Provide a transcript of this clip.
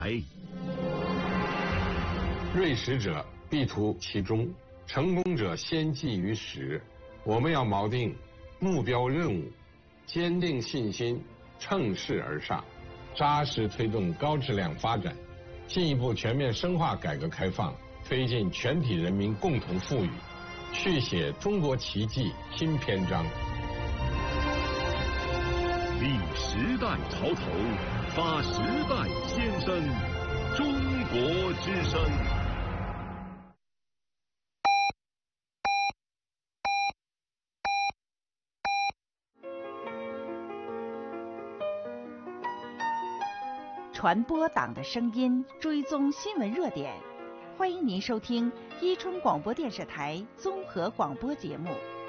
锐识者必图其中，成功者先寄于始。我们要锚定目标任务，坚定信心，乘势而上，扎实推动高质量发展，进一步全面深化改革开放，推进全体人民共同富裕，续写中国奇迹新篇章。 立时代潮头，发时代先声，中国之声。 传播党的声音，追踪新闻热点，欢迎您收听伊春广播电视台综合广播节目。